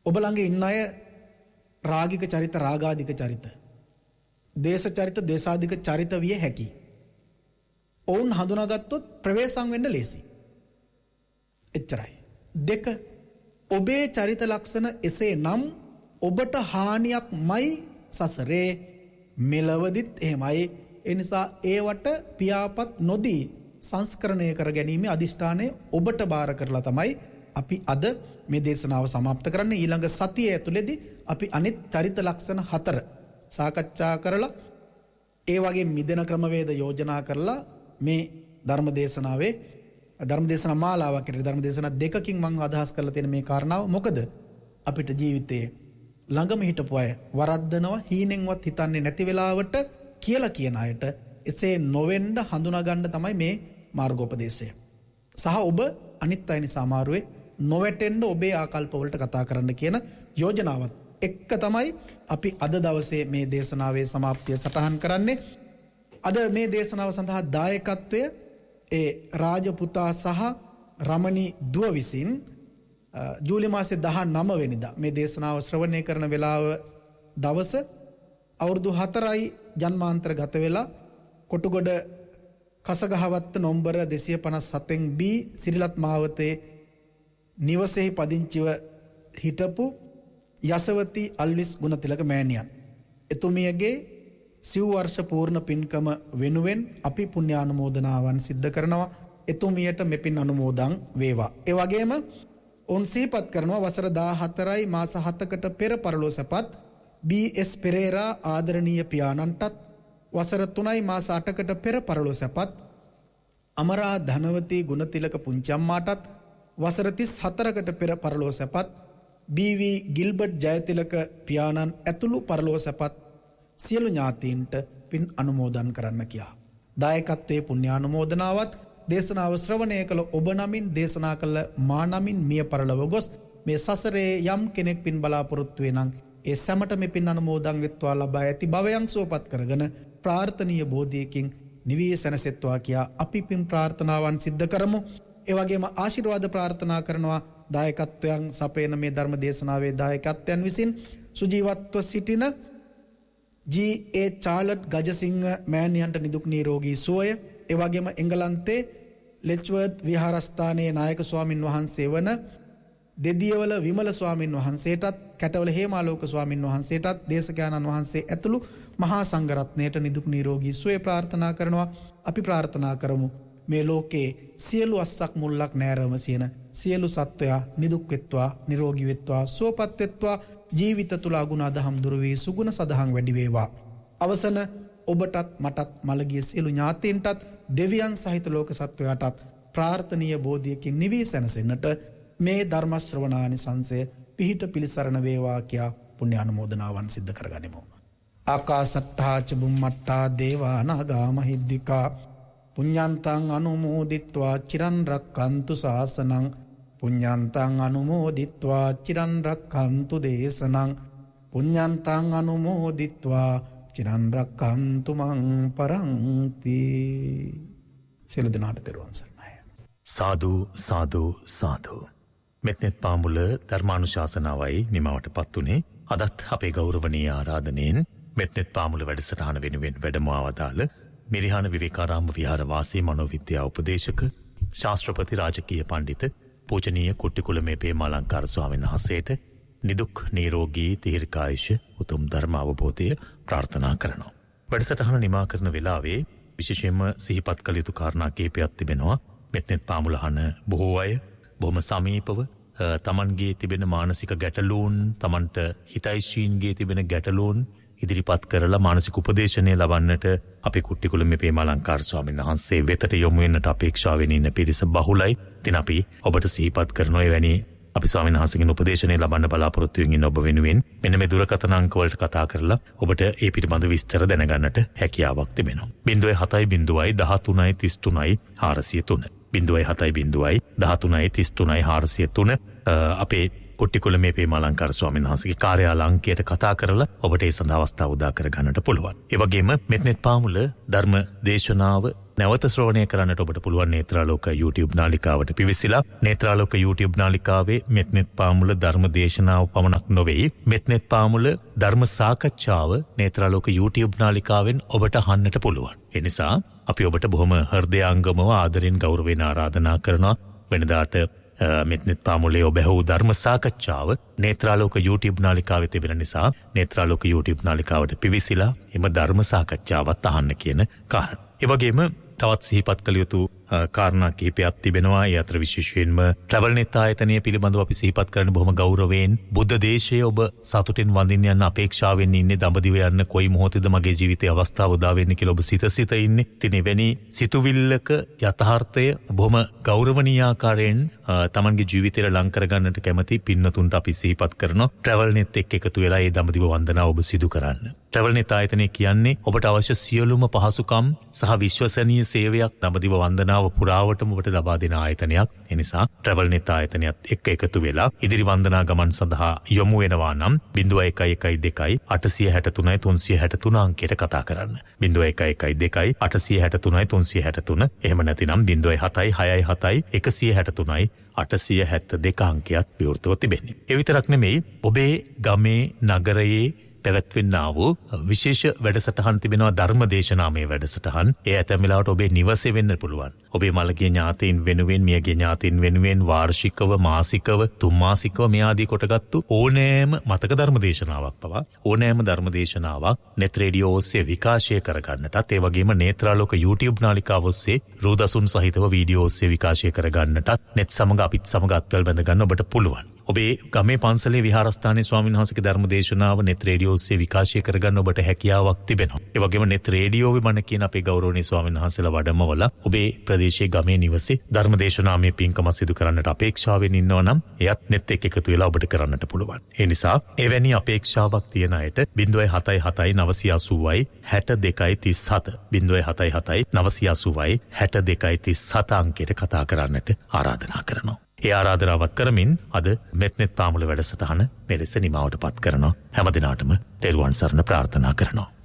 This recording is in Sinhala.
ඔබ ළඟ ඉන්න අය රාගික චරිත, රාගාධික චරිත, දේශ චරිත, දේශාධික චරිත විය හැකි. ඔවුන් හඳුනාගත්තොත් ප්‍රවේශම් වෙන්න ලේසි. එච්චරයි. 2, ඔබේ චරිත ලක්ෂණ එසේ නම් ඔබට හානියක්මයි සසරේ, මෙලවදිත් එහෙමයි. ඒ නිසා ඒවට පියාපත් නොදී සංස්කරණය කර ගැනීමේ අදිෂ්ඨානය ඔබට බාර කරලා තමයි අපි අද මේ දේශනාව સમાપ્ત කරන්නේ. ඊළඟ සතිය ඇතුළේදී අපි අනිත් චරිත ලක්ෂණ 4 සාකච්ඡා කරලා ඒ වගේ මිදෙන ක්‍රමවේද යෝජනා කරලා මේ ධර්මදේශනා මාලාවක් ඇරෙයි. ධර්මදේශනා 2කින් මම අදහස් කරලා තියෙන මේ කාරණාව. මොකද අපිට ජීවිතේ ළඟම හිටපු අය වරද්දනවා, හීනෙන්වත් හිතන්නේ නැති වෙලාවට කියලා කියන අයට එසේ නොවෙන්න හඳුනා ගන්න තමයි මේ මාර්ගෝපදේශය. සහ ඔබ අනිත් අය නිසා අමාරුවේ නොවැටෙන්න ඔබේ ආකල්ප වලට කතා කරන්න කියන යෝජනාවත් එක්ක තමයි අපි අද දවසේ මේ දේශනාවේ સમાප්තිය සටහන් කරන්නේ. අද මේ දේශනාව සඳහා දායකත්වය ඒ රාජපුතා සහ රමණී දුව විසින් ජූලි මාසේ 19 වෙනිදා මේ දේශනාව ශ්‍රවණය කරන වෙලාව දවස අවුරුදු 4යි ජන්මාන්තර ගත වෙලා කොටුගොඩ කසගහවත්ත නොම්බර 257න් B සිරිලත් මාවතේ නිවසේහි පදිංචිව හිටපු යසවති අල්විස් ගුණතිලක මෑණියන්. එතුමියගේ සිව් වර්ෂ පූර්ණ පින්කම වෙනුවෙන් අපි පුණ්‍යානුමෝදනාවන් සිද්ධ කරනවා. එතුමියට මෙපින් අනුමෝදන් වේවා. ඒ වගේම ඔවුන් සිහිපත් කරනවා වසර 14යි මාස 7කට පෙර පරලෝසපත් B.S. පෙරේරා ආදරණීය පියාණන්ටත්, වසර 3යි මාස 8කට පෙර පරලෝසපත් අමරා ධනවති ගුණතිලක පුංචි අම්මාටත්, වසර 34කට පෙර පරලෝසපත් B.V. ගිල්බර්ට් ජයතිලක පියාණන් ඇතුළු පරලෝසපත් සියලු ඥාතීන්ට පින් අනුමෝදන් කරන්න කියා. දායකත්වයේ පුණ්‍යානුමෝදනාවත් දේශනාව ශ්‍රවණය කළ ඔබ නමින්, දේශනා කළ මා නමින් මිය පරලොව ගොස් මේ සසරේ යම් කෙනෙක් පින් බලාපොරොත්තු වේ නම් ඒ සැමට මේ පින් අනුමෝදන් වෙත්වා ලබා ඇති භවයන් සුවපත් කරගෙන ප්‍රාර්ථනීය බෝධියකින් නිවී සැනසෙත්වා කියා අපි පින් ප්‍රාර්ථනාවන් සිද්ධ කරමු. ඒ වගේම ආශිර්වාද ප්‍රාර්ථනා කරනවා දායකත්වයන් සපයන මේ ධර්ම දේශනාවේ දායකත්වයන් විසින් සුජීවත්ව සිටින G.A. චාලට් ගජසිංහ මෑණියන්ට නිදුක් නිරෝගී සුවය. ඒ වගේම එංගලන්තේ ලෙච්වර්ත් විහාරස්ථානයේ නායක ස්වාමින් වහන්සේ වන දෙදියවල විමල ස්වාමින් වහන්සේටත්, කැටවල හේමාලෝක ස්වාමින් වහන්සේටත්, දේශකයන්න් වහන්සේ ඇතුළු මහා සංඝරත්නයට නිදුක් නිරෝගී සුවය ප්‍රාර්ථනා කරනවා. අපි ප්‍රාර්ථනා කරමු මේ ලෝකේ සියලු අස්සක් මුල්ලක් නෑරම සියන සියලු සත්වයා නිදුක් වෙත්වා, නිරෝගී වෙත්වා, සුවපත් වෙත්වා, ජීවිත තුල අගුණ අදහම් දුරු වී සුගුණ සදහම් වැඩි වේවා. අවසන ඔබටත් මටත් මළගිය සියලු ඥාතීන්ටත් දෙවියන් සහිත ලෝක සත්වයාටත් ප්‍රාර්ථනීය බෝධියකින් නිවී සැනසෙන්නට මේ ධර්ම ශ්‍රවණානිසංසය පිහිට පිලිසරණ වේවා කියා පුණ්‍ය අනුමෝදනාවන් සිද්ධ කරගනිමු. ආකාසට්ඨා ච බුම්මට්ඨා දේවා නාග මහිද්దికා පුඤ්ඤන්තං අනුමෝදිත්වා චිරන් රක්ඛන්තු ශාසනං පුඤ්ඤන්තං අනුමෝදිත්වා චිරන් රක්ඛන්තු දේශනං පුඤ්ඤන්තං අනුමෝදිත්වා චිරන් රක්ඛන්තු මං පරන්ති. සියලු දෙනාට තෙරුවන් සරණයි. සාදු සාදු සාදු. මෙත්නෙත් පාමුල ධර්මානුශාසනාවයි නිමවටපත් උනේ. අදත් අපේ ගෞරවනීය ආරාධනෙන් මෙත්නෙත් පාමුල වැඩසටහන වෙනුවෙන් වැඩම අවදාළ මිරිහාන විවේකාරාම විහාරවාසී මනෝවිද්‍යා උපදේශක ශාස්ත්‍රපති රාජකීය පඬිත පූජනීය කුට්ටිකුලමේ පේමාලංකාර ස්වාමීන් වහන්සේට නිදුක් නිරෝගී දීර්ඝායුෂ උතුම් ධර්ම අවබෝධය ප්‍රාර්ථනා කරනවා. වැඩසටහන නිමා කරන වෙලාවේ විශේෂයෙන්ම සිහිපත් කළ යුතු කාරණා කිහිපයක් තිබෙනවා. මෙත්නෙත් පාමුල අහන බොහෝ අය බොහොම සමීපව තමන්ගේ තිබෙන මානසික ගැටලූන්, තමන්ට හිතයිශීන්ගේ තිබෙන ගැටලූන් ඉදිරිපත් කරලා මානසික උපදේශනය ලබන්නට අපේ කුට්ටිකුලමේ පේමාලංකාර ස්වාමීන් වහන්සේ වෙතට යොමු වෙන්නට අපේක්ෂාවෙන් ඉන්න පිරිස බහුලයි. ඉතින් අපි ඔබට සිහිපත් කරනවා එවැනි අපි ස්වාමීන් වහන්සේගෙන් උපදේශනය ලබන්න බලාපොරොත්තු වෙමින් ඉන්න ඔබ වෙනුවෙන් මෙන්න මේ දුරකථන අංක වලට කතා කරලා ඔබට ඒ පිළිබඳ විස්තර දැනගන්නට හැකියාවක් තිබෙනවා. 0703133403 0703133403 අපේ කුට්ටිකුලමේ පේමාලංකාර ස්වාමීන් වහන්සේගේ කාර්යාලංකයට කතා කරලා ඔබට ඒ සඳහා අවස්ථාව උදා කර ගන්නට පුළුවන්. ඒ වගේම මෙත්නෙත් පාමුල ධර්ම දේශනාව නැවත ශ්‍රවණය කරන්නට ඔබට පුළුවන් නේත්‍රාලෝක YouTube නාලිකාවට පිවිසිලා. නේත්‍රාලෝක YouTube නාලිකාවේ මෙත්නෙත් පාමුල ධර්ම දේශනාව පමණක් නොවේ, මෙත්නෙත් පාමුල ධර්ම සාකච්ඡාව නේත්‍රාලෝක YouTube නාලිකාවෙන් ඔබට අහන්නට පුළුවන්. ඒ නිසා අපි ඔබට බොහොම හෘදයාංගමව ආදරෙන් ගෞරවයෙන් ආරාධනා කරනවා වෙනදාට මෙත්නෙත් පාමුලේ ඔබ ඇහූ ධර්ම සාකච්ඡාව නේත්‍රාලෝක YouTube නාලිකාවේ තිබෙන නිසා නේත්‍රාලෝක YouTube නාලිකාවට පිවිසිලා එම ධර්ම සාකච්ඡාවත් අහන්න කියන කාරණා. ඒ වගේම තවත් සිහිපත් කළ යුතු කාරණා කිහිපයක් තිබෙනවා. ඒ අතර විශේෂයෙන්ම ට්‍රැවල් නෙත් ආයතනය පිළිබඳව අපි සිහිපත් කරන බොහොම ගෞරවයෙන් බුද්ධ දේශයේ ඔබ සතුටින් වඳින්න යන අපේක්ෂාවෙන් ඉන්නේ. දඹදිව යන්න කොයි මොහොතේද මගේ ජීවිතයේ අවස්ථාව උදා වෙන්නේ කියලා ඔබ සිත ඉන්නේ. ඉතින් එවැනි සිතුවිල්ලක යථාර්ථය බොහොම ගෞරවනීය ආකාරයෙන් තමන්ගේ ජීවිතයට ලං කරගන්නට කැමති පින්නතුන්ට අපි සිහිපත් කරනවා. ට්‍රැවල් නෙත් එක්ක එකතු වෙලා මේ දඹදිව වන්දනාව ඔබ සිදු කරන්න. ට්‍රැවල් නෙත් ආයතනය කියන්නේ ඔබට අවශ්‍ය සියලුම පහසුකම් සහ විශ්වසනීය සේවයක් දඹදිව වන්දනාව පුරාවටම ඔබට ලබා දෙන ආයතනයක්. ඒ නිසා ට්‍රැවල් නෙත් ආයතනයත් එක්ක එකතු වෙලා ඉදිරි වන්දනා ගමන් සඳහා යොමු වෙනවා නම් 0112 863 363 අංකයට කතා කරන්න. 0112 863 363. එහෙම නැතිනම් 0767 163 872 අංකයක් විවෘතව තිබෙන්නේ. ඒ විතරක් නෙමෙයි ඔබේ ගමේ නගරයේ පැවැත්වෙන්නා වූ විශේෂ වැඩසටහන් තිබෙනවා. ධර්ම දේශනාමය වැඩසටහන්. ඒ ඇතැම් වෙලාවට ඔබේ නිවසේ වෙන්න පුළුවන්. ඔබේ මළගිය ඥාතීන් වෙනුවෙන්, මියගිය ඥාතීන් වෙනුවෙන් වාර්ෂිකව, මාසිකව, තුන්මාසිකව මේ ආදී කොටගත්තු ඕනෑම මතක ධර්ම දේශනාවක් පවා ඕනෑම ධර්ම දේශනාවක් නෙත් රේඩියෝ ඔස්සේ විකාශය කරගන්නටත්, ඒ වගේම නේත්‍රාලෝක YouTube නාලිකාව ඔස්සේ රූදසුන් සහිතව වීඩියෝ ඔස්සේ විකාශය කරගන්නටත් නෙත් සමග අපිත් සමග අත්වැල් බැඳ ගන්න ඔබට පුළුවන්. ඔබේ ගමේ පන්සලේ විහාරස්ථානයේ ස්වාමීන් වහන්සේගේ ධර්ම දේශනාව නෙත් රේඩියෝ ඔස්සේ විකාශය කරගන්න ඔබට හැකියාවක් තිබෙනවා. ඒ වගේම නෙත් රේඩියෝවේ මන කියන අපේ ගෞරවනීය ස්වාමීන් වහන්සේලා වැඩමවලා ඔබේ ප්‍රදේශයේ ගමේ නිවසේ ධර්ම දේශනාමය පින්කම සිදු කරන්නට අපේක්ෂාවෙන් ඉන්නවා නම් එයත් නෙත් එක්ක එකතු වෙලා ඔබට කරන්නට පුළුවන්. ඒ නිසා එවැනි අපේක්ෂාවක් තියන අයට 077 980 6237 077 980 6237 අංකයට කතා කරන්නට ආරාධනා කරනවා. ඒ ආරාධනාවත් කරමින් අද මෙත්නෙත් පාමුල වැඩසටහන මෙලෙස නිමාවට පත් කරනවා. හැම දිනාටම තෙරුවන් සරණ ප්‍රාර්ථනා කරනවා.